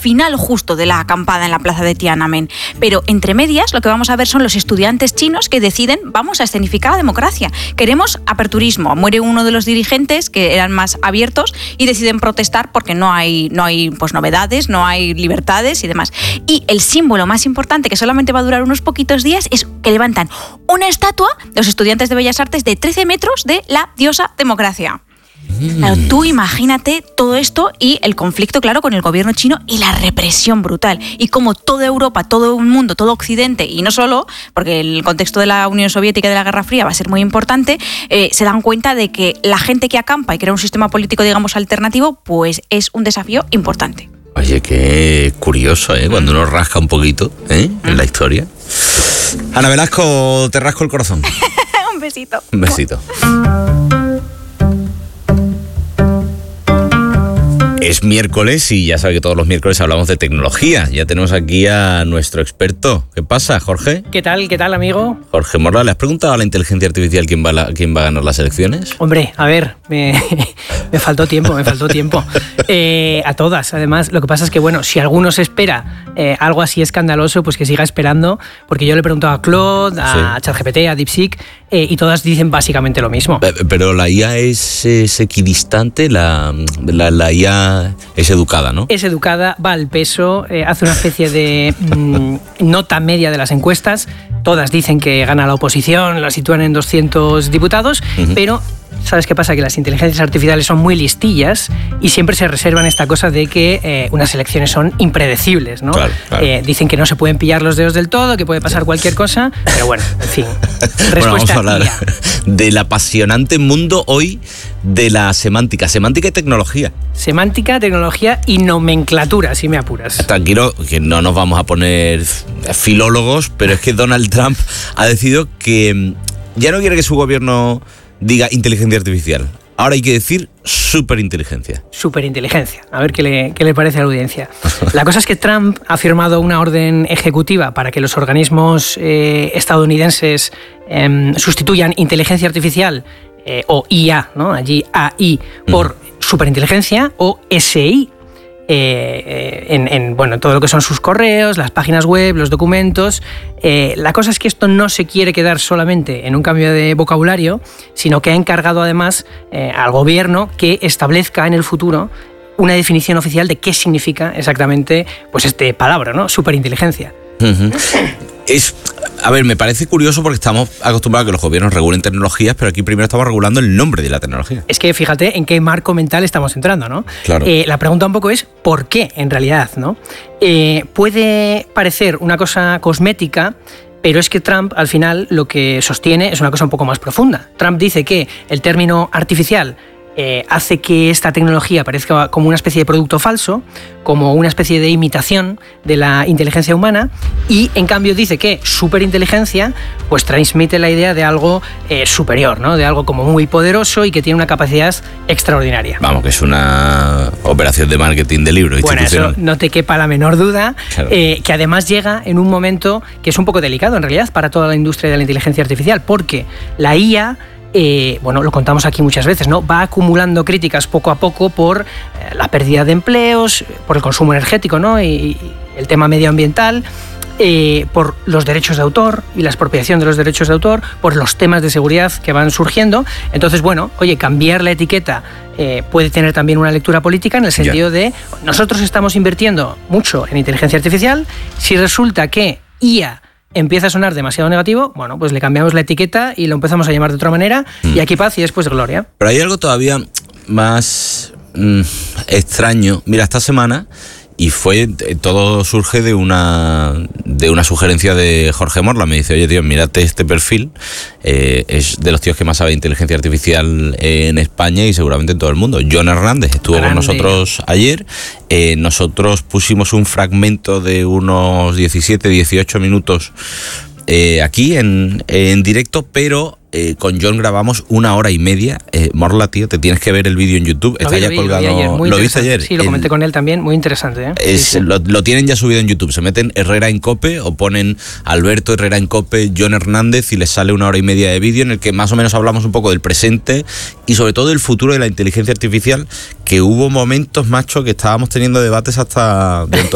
final justo de la acampada en la plaza de Tiananmen. Pero entre medias lo que vamos a ver son los estudiantes chinos que deciden, vamos a escenificar la democracia. Queremos aperturismo. Muere uno de los dirigentes que eran más abiertos y deciden protestar porque no hay pues novedades, no hay libertades y demás. Y el símbolo más importante, que solamente va a durar unos poquitos días, es que levantan una estatua de los estudiantes de Bellas Artes de 13 metros de la diosa democracia. Claro, tú imagínate todo esto y el conflicto, claro, con el gobierno chino y la represión brutal. Y como toda Europa, todo el mundo, todo Occidente, y no solo, porque el contexto de la Unión Soviética y de la Guerra Fría va a ser muy importante, se dan cuenta de que la gente que acampa y crea un sistema político, digamos, alternativo, pues es un desafío importante. Oye, qué curioso, cuando uno rasca un poquito en la historia. Ana Velasco, te rasco el corazón. Un besito. Un besito. Es miércoles y ya sabe que todos los miércoles hablamos de tecnología. Ya tenemos aquí a nuestro experto. ¿Qué pasa, Jorge? ¿Qué tal, amigo? Jorge Morla, ¿le has preguntado a la inteligencia artificial quién va a ganar las elecciones? Hombre, a ver, me faltó tiempo. A todas, además. Lo que pasa es que, bueno, si alguno se espera algo así escandaloso, pues que siga esperando, porque yo le he preguntado a Claude, a ChatGPT, a DeepSeek, y todas dicen básicamente lo mismo. Pero la IA es equidistante, la IA es educada, ¿no? Es educada, va al peso, hace una especie de nota media de las encuestas. Todas dicen que gana la oposición, la sitúan en 200 diputados, pero ¿sabes qué pasa? Que las inteligencias artificiales son muy listillas y siempre se reservan esta cosa de que unas elecciones son impredecibles, ¿no? Claro. Dicen que no se pueden pillar los dedos del todo, que puede pasar cualquier cosa, pero bueno, en fin. Bueno, vamos a hablar del apasionante mundo hoy de la semántica y tecnología. Semántica, tecnología y nomenclatura, si me apuras. Tranquilo, que no nos vamos a poner filólogos, pero es que Donald Trump ha decidido que ya no quiere que su gobierno diga inteligencia artificial. Ahora hay que decir superinteligencia. Superinteligencia. A ver qué le parece a la audiencia. La cosa es que Trump ha firmado una orden ejecutiva para que los organismos estadounidenses sustituyan inteligencia artificial o IA, ¿no? Allí AI, por superinteligencia o SI. En todo lo que son sus correos, las páginas web, los documentos. La cosa es que esto no se quiere quedar solamente en un cambio de vocabulario, sino que ha encargado además al gobierno que establezca en el futuro una definición oficial de qué significa exactamente pues este palabra, ¿no? Superinteligencia. A ver, me parece curioso porque estamos acostumbrados a que los gobiernos regulen tecnologías, pero aquí primero estamos regulando el nombre de la tecnología. Es que fíjate en qué marco mental estamos entrando, ¿no? Claro. La pregunta un poco es ¿por qué en realidad, no? Puede parecer una cosa cosmética, pero es que Trump al final lo que sostiene es una cosa un poco más profunda. Trump dice que el término artificial hace que esta tecnología parezca como una especie de producto falso, como una especie de imitación de la inteligencia humana, y en cambio dice que superinteligencia pues transmite la idea de algo superior, ¿no? De algo como muy poderoso y que tiene una capacidad extraordinaria. Vamos, que es una operación de marketing de libro institucional. Bueno, eso no te quepa la menor duda, claro. Que además llega en un momento que es un poco delicado en realidad para toda la industria de la inteligencia artificial, porque la IA lo contamos aquí muchas veces, ¿no? Va acumulando críticas poco a poco por la pérdida de empleos, por el consumo energético, ¿no? Y el tema medioambiental, por los derechos de autor y la expropiación de los derechos de autor, por los temas de seguridad que van surgiendo. Entonces, cambiar la etiqueta puede tener también una lectura política en el sentido de nosotros estamos invirtiendo mucho en inteligencia artificial, si resulta que IA empieza a sonar demasiado negativo, pues le cambiamos la etiqueta y lo empezamos a llamar de otra manera, y aquí paz y después gloria. Pero hay algo todavía más extraño. Mira, esta semana, y todo surge de una sugerencia de Jorge Morla. Me dice, oye tío, mírate este perfil, es de los tíos que más sabe de inteligencia artificial en España y seguramente en todo el mundo. John Hernández estuvo con nosotros ayer. Nosotros pusimos un fragmento de unos 17-18 minutos aquí en directo, pero con John grabamos 1 hora y media. Morla, tío, te tienes que ver el vídeo en YouTube. Está ya colgado. ¿Lo viste ayer? Sí, lo comenté con él también, muy interesante. Sí. Lo tienen ya subido en YouTube. Se meten Herrera en Cope o ponen Alberto Herrera en Cope, John Hernández, y les sale 1 hora y media de vídeo en el que más o menos hablamos un poco del presente y sobre todo del futuro de la inteligencia artificial, que hubo momentos, macho, que estábamos teniendo debates hasta dentro